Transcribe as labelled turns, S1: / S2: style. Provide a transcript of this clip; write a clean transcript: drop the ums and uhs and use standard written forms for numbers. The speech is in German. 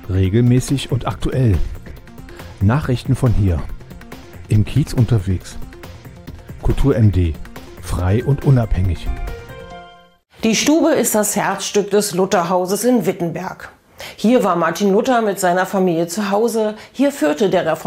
S1: Regelmäßig und aktuell. Nachrichten von hier. Im Kiez unterwegs. Kultur MD. Frei und unabhängig.
S2: Die Stube ist das Herzstück des Lutherhauses in Wittenberg. Hier war Martin Luther mit seiner Familie zu Hause. Hier führte der